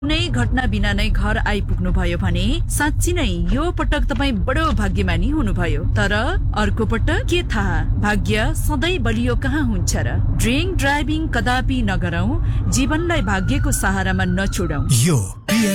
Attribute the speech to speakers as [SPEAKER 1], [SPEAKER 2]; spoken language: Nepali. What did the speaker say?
[SPEAKER 1] कुनै घटना बिना नै घर आइपुग्नु भयो भने साँच्ची नै यो पटक तपाईँ बडो भाग्यमानी हुनुभयो। तर अर्को पटक के थाहा, भाग्य सधैँ बलियो कहाँ हुन्छ र। ड्रिङ्क ड्राइभिङ कदापि नगरौं, जीवनलाई भाग्यको सहारामा नछोडौं।